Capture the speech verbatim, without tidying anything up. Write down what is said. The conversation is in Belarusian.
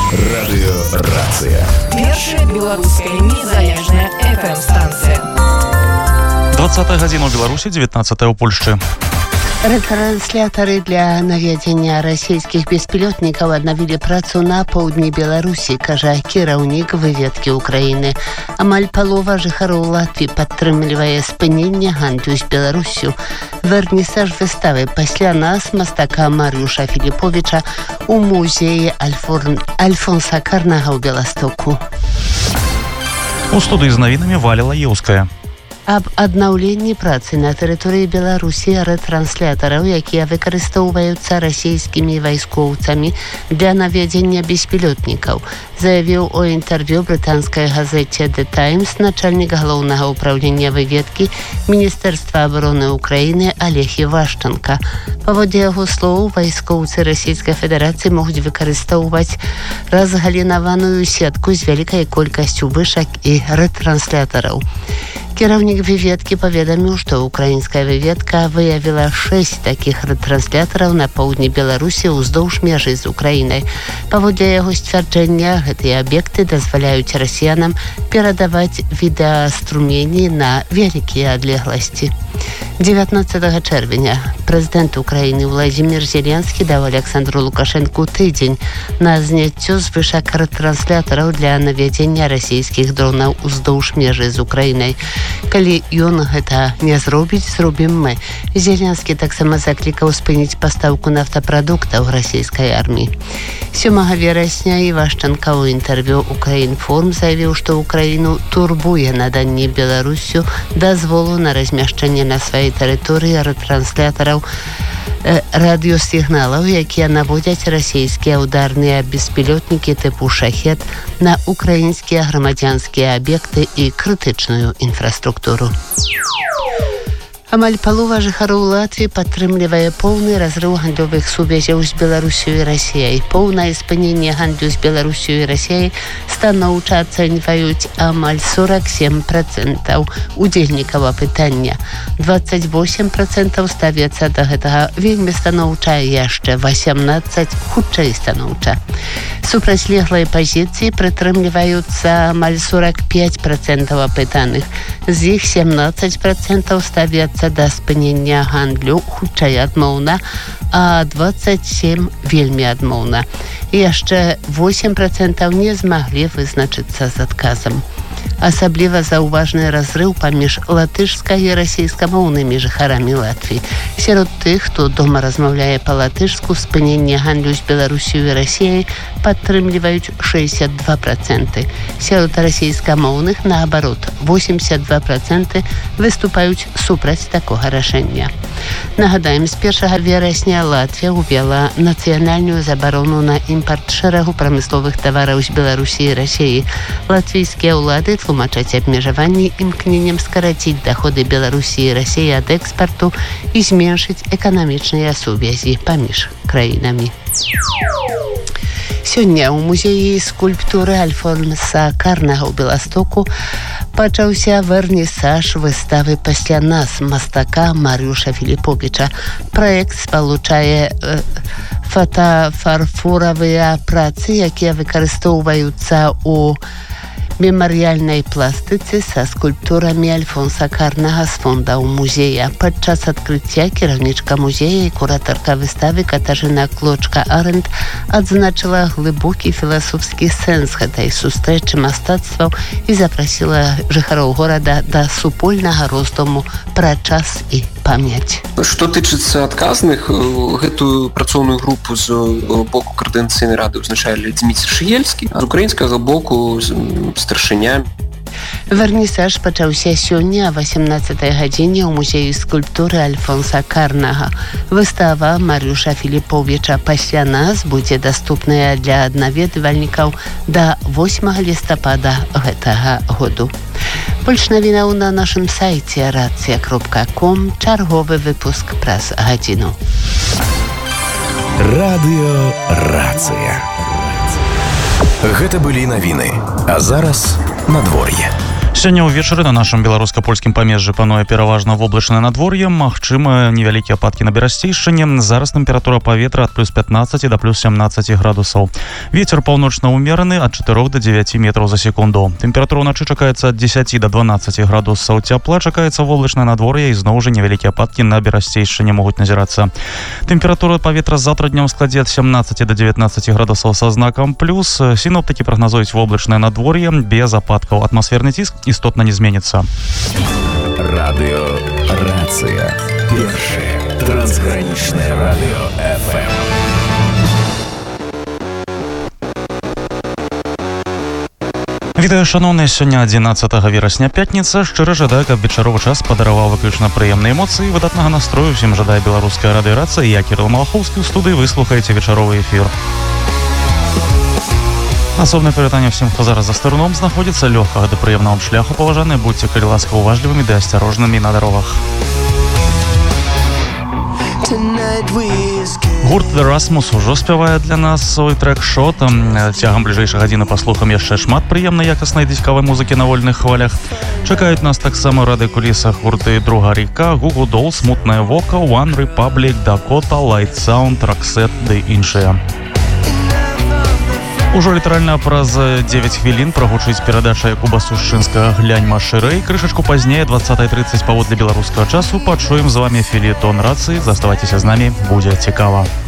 Радыёрацыя. Першая беларуская незалежная эф эм-станцыя. двадцатая гадзіна ў Беларусі, дзевятнадцатая ў Польшчы. Рэтрансляторы для наведення расійскіх беспілётнікаў аднавілі працу на поўдні Беларусі, кажа кіраўнік выведкі Украіны. Амаль палова жыхароў Латвіі падтрымлівае спыненне гандлю з Беларусю. Вернісаж выставы «Пасля нас» мастака Мар'юша Філіповіча у музеі Альфон... Альфонса Карнага ў Беластоку. У студыі з навінамі Валя Лаеўская. Аб аднаўленні працы на тэрыторыі Беларусі рэтранслятараў, якія выкарыстоўваюцца расійскімі вайскоўцамі для наведення беспілётнікаў, заявіў у інтэрв'ю брытанскай газеце «The Times» начальнік галоўнага ўправлення выведкі Міністэрства абароны Украіны Олег Івашчанка. Паводле яго слоў, вайскоўцы Расійскай Федэрацыі могуць выкарыстоўваць разгалінаваную сетку з вялікай колькасцю вышак і рэтранслятараў. Кіраўнік выведкі паведаміў, што украінская выведка выявіла шэсць такіх рэтранслятараў на поўдні Беларусі ўздоўж мяжы з Украінай. Паводле яго сцвярджэння, гэтыя аб'екты дазваляюць расіянам перадаваць відэаструмені на вялікія адлегласці. дзевятнаццатага чэрвеня прэзідэнт Украіны Владзімір Зеленскі даў Александру Лукашэнку тыдзень на зняццё з вышак рэтранслятараў для наведення расійскіх дронаў уздоўж мяжы з Украінай. Калі ён гэта не зробіць, зробім мы. Зеленскі таксама заклікаў спыніць пастаўку нафтапрадуктаў расійскай арміі. сёмага верасня Івашчанка ў інтэрв'ю «Украінформ» заявіў, што Украіну турбуе наданне Беларусю дазволу на размяшчэнне на сваёй тэрыторыі рэтранслятараў э, радыёсігналаў, якія наводзяць расійскія ўдарныя беспілётнікі тыпу «Шахет» на украінскія грамадзянскія аб'екты і крытычную інфраструктуру. Амаль палова жыхароў Латвіі падтрымлівае поўны разрыў гандлёвых сувязяў з Беларусю і Расіяй. Поўнае спыненне гандлю з Беларусю і Расіяй станоўча ацэньваюць амаль сорок семь процентаў удзельнікаў апытання. двадцать восемь процентаў ставяцца да гэтага вельмі станоўча, яшчэ восемнадцать хутчэй станоўча. Супрацьлеглай пазіцыі прытрымліваюцца амаль сорок пять процентаў апытаных. З іх семнадцать процентаў ставяцца да спынення гандлю хутчэй адмоўна, а двадцать семь вельмі адмоўна. І яшчэ восемь процентаў не змаглі вызначыцца з адказам. Асабліва заўважны разрыў паміж латышскай і расійскамоўнымі жыхарамі Латвіі. Сярод тых, хто дома размаўляе па-латышску, спыненне гандлю з Беларусю і Расіяй падтрымліваюць шэсцьдзясят два проценты. Сярод расійскамоўных, наабарот, восемьдесят два проценты выступаюць супраць такога рашэння. Нагадаем, з першага верасня Латвія ўвела нацыянальную забарону на імпарт шэрагу прамысловых тавараў з Беларусі і Расіі. Латвійскія ўлады тлумачаць абмежаванні імкненнем скараціць даходы Беларусі і Расіі ад экспарту і зменшыць эканамічныя сувязі паміж краінамі. Сёння ў музеі скульптуры Альфонса Карнага ў Беластоку пачаўся вернісаж выставы «Пасля нас» мастака Мар'юша Філіповіча. Праект спалучае э, фотафарфоравыя працы, якія выкарыстоўваюцца ў мемарыяльнай пластыцы са скульптурамі Альфонса Карнага з фондаў музея. Падчас адкрыцця кіраўнічка музея і куратарка выставы Катажына Клочка-Арэнд адзначыла глыбокі філасофскі сэнс гэтай сустрэчы мастацтваў і запрасіла жыхароў горада да супольнага роздуму пра час і памяць. Што тычыцца адказных, гэтую працоўную групу з боку Коордынацыйнай рады ўзначалі Дзміцер Шыельскі, а з украінскага боку старшыня. Вернісаж пачаўся сёння о восемнадцатай гадзіне ў музеі скульптуры Альфонса Карнага. Выстава Мар'юша Філіповіча «Пасля нас» будзе даступная для наведвальнікаў да восьмага лістапада гэтага году. Больш навінаў на нашым сайце рацыя кропка ком. Чарговы выпуск праз гадзіну. Радыёрацыя. Гэта былі навіны. А зараз надвор'е. Сёння ўвечары на нашым беларуска-польскім памежжы пануе пераважна воблачнае надвор'е, магчымы невялікія ападкі на берасцейшчыне. Зараз тэмпература паветра ад плюс пятнаццаць да плюс сямнаццаць градусаў. Вецер паўночна ўмераны ад чатырох да дзевяці метраў за секунду. Тэмпература ўначы чакаецца ад дзесяці да дванаццаці градусаў цяпла, чакаецца воблачнае надвор'е і зноў жа невялікія ападкі на берасцейшчыне могуць назірацца. Тэмпература паветра заўтра днём складзе ад сямнаццаці да дзевятнаццаці градусаў са знакам плюс. Сіноптыкі прагназуюць воблачнае надвор'е без ападкаў. Атмасферны ціск істотна не зменіцца. Радыё Рацыя. Першае трансгранічнае радыё эф эм. Вітаю, шаноўныя, сёння адзінаццатага верасня, пятніца. Шчыра жадаю, каб вечаровы час падараваў выключна прыемныя эмоцыі, выдатнага настрою. Усім жадае беларуская радыё Рацыя. Я Кірыл Малахоўскі, ў студыі вы слухаеце вечаровы эфір. Асобнае прывітанне ўсім, хто зараз за стырном знаходзіцца, лёгкага да прыемнага шляху паважаныя, будьце калі ласка уважлівымі ды асцярожнымі на дарогах. Гурт The Rasmus ужо спявае для нас свой трек-шот. Цягам бліжэйшай гадзіны паслухам яшчэ шмат прыемнай якаснай дыськавай музыкі на вольных хвалях. Чакаюць нас таксама ў радыёкулісах гурты Друга Ріка, Гугу Дол, Смутнае Вока, One Republic, Dakota, Light Sound, Roxette ды іншыя. Ужо літаральна праз дзевяць хвілін прагучыць перадача Якуба Сушчынскага «Глянь, Машырэй». Крышачку пазней, дваццатая трыццаць паводле беларускага часу, пачуем з вамі фелетон Рацыі. Заставайцеся з намі, будзе цікава.